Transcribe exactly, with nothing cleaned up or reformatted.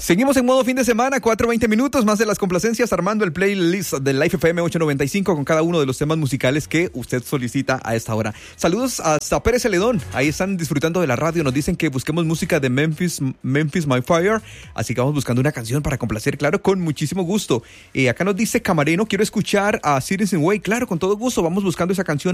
Seguimos en modo fin de semana, cuatro veinte minutos, más de las complacencias, armando el playlist del Life F M ochocientos noventa y cinco con cada uno de los temas musicales que usted solicita a esta hora. Saludos hasta Pérez Celedón, ahí están disfrutando de la radio, nos dicen que busquemos música de Memphis, Memphis My Fire, así que vamos buscando una canción para complacer, claro, con muchísimo gusto. Eh, acá nos dice Camareno, quiero escuchar a Citizen Way, claro, con todo gusto, vamos buscando esa canción